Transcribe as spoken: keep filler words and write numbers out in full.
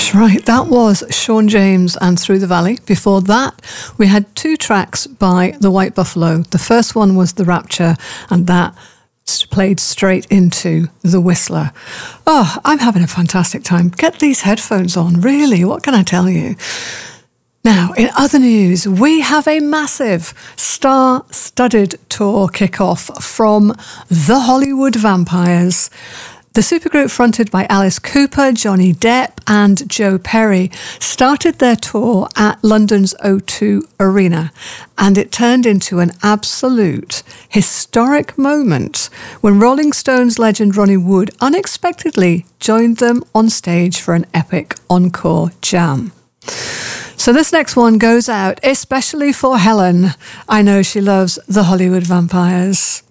That's right. That was Sean James and Through the Valley. Before that, we had two tracks by The White Buffalo. The first one was The Rapture, and that played straight into The Whistler. Oh, I'm having a fantastic time. Get these headphones on, really. What can I tell you? Now, in other news, we have a massive star-studded tour kickoff from the Hollywood Vampires. The supergroup, fronted by Alice Cooper, Johnny Depp and Joe Perry, started their tour at London's O two Arena, and it turned into an absolute historic moment when Rolling Stones legend Ronnie Wood unexpectedly joined them on stage for an epic encore jam. So this next one goes out especially for Helen. I know she loves the Hollywood Vampires.